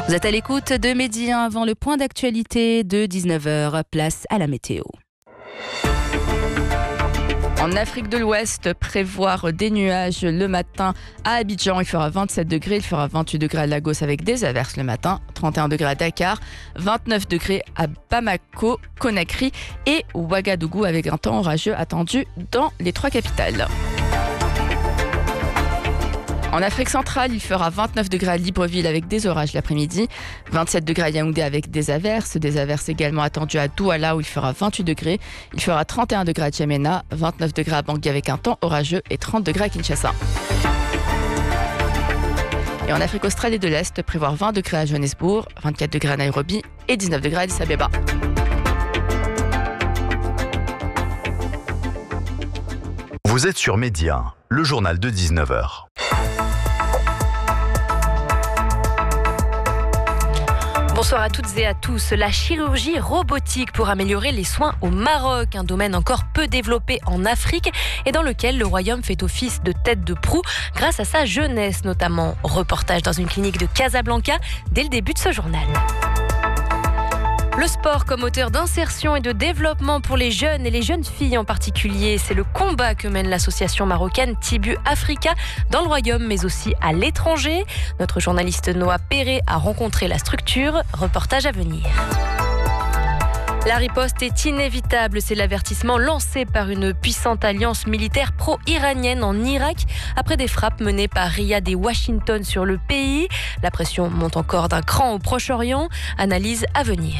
Vous êtes à l'écoute de Midi 1 avant le point d'actualité de 19h. Place à la météo. En Afrique de l'Ouest, prévoir des nuages le matin à Abidjan. Il fera 27 degrés, il fera 28 degrés à Lagos avec des averses le matin, 31 degrés à Dakar, 29 degrés à Bamako, Conakry et Ouagadougou avec un temps orageux attendu dans les trois capitales. En Afrique centrale, il fera 29 degrés à Libreville avec des orages l'après-midi, 27 degrés à Yaoundé avec des averses également attendues à Douala où il fera 28 degrés, il fera 31 degrés à Djamena, 29 degrés à Bangui avec un temps orageux et 30 degrés à Kinshasa. Et en Afrique australe et de l'Est, prévoir 20 degrés à Johannesburg, 24 degrés à Nairobi et 19 degrés à Addis Abeba. Vous êtes sur Midi 1, le journal de 19h. Bonsoir à toutes et à tous. La chirurgie robotique pour améliorer les soins au Maroc, un domaine encore peu développé en Afrique et dans lequel le royaume fait office de tête de proue grâce à sa jeunesse notamment. Reportage dans une clinique de Casablanca dès le début de ce journal. Le sport comme moteur d'insertion et de développement pour les jeunes et les jeunes filles en particulier, c'est le combat que mène l'association marocaine Tibu Africa dans le royaume mais aussi à l'étranger. Notre journaliste Noah Perret a rencontré la structure. Reportage à venir. La riposte est inévitable, c'est l'avertissement lancé par une puissante alliance militaire pro-iranienne en Irak après des frappes menées par Riyad et Washington sur le pays. La pression monte encore d'un cran au Proche-Orient. Analyse à venir.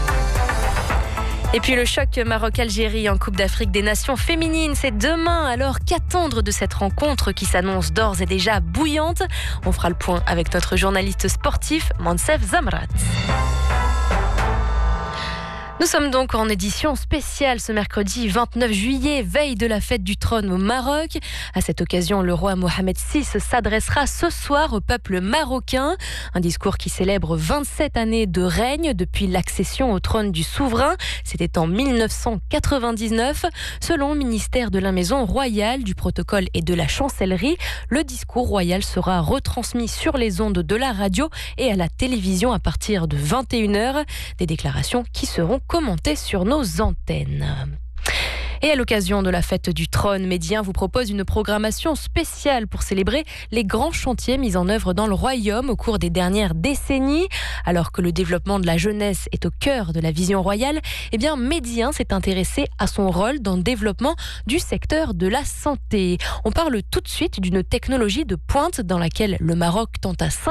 Et puis le choc Maroc-Algérie en Coupe d'Afrique des Nations féminines, c'est demain. Alors qu'attendre de cette rencontre qui s'annonce d'ores et déjà bouillante? On fera le point avec notre journaliste sportif Mansef Zamrat. Nous sommes donc en édition spéciale ce mercredi 29 juillet, veille de la fête du trône au Maroc. À cette occasion, le roi Mohamed VI s'adressera ce soir au peuple marocain. Un discours qui célèbre 27 années de règne depuis l'accession au trône du souverain. C'était en 1999. Selon le ministère de la Maison royale, du protocole et de la chancellerie, le discours royal sera retransmis sur les ondes de la radio et à la télévision à partir de 21h. Des déclarations qui seront commentées sur nos antennes. Et à l'occasion de la fête du trône, Midi 1 vous propose une programmation spéciale pour célébrer les grands chantiers mis en œuvre dans le royaume au cours des dernières décennies. Alors que le développement de la jeunesse est au cœur de la vision royale, Midi 1 s'est intéressé à son rôle dans le développement du secteur de la santé. On parle tout de suite d'une technologie de pointe dans laquelle le Maroc tente à